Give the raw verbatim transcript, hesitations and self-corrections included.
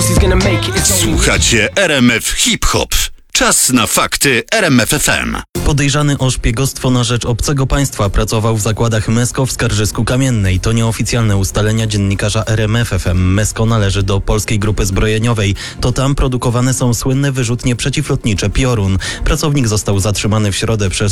pussy's gonna make it. It's only Słuchacie R M F Hip Hop. Czas na fakty R M F F M. Podejrzany o szpiegostwo na rzecz obcego państwa pracował w zakładach Mesko w Skarżysku-Kamiennej. To nieoficjalne ustalenia dziennikarza R M F F M. Mesko należy do Polskiej Grupy Zbrojeniowej. To tam produkowane są słynne wyrzutnie przeciwlotnicze Piorun. Pracownik został zatrzymany w środę przez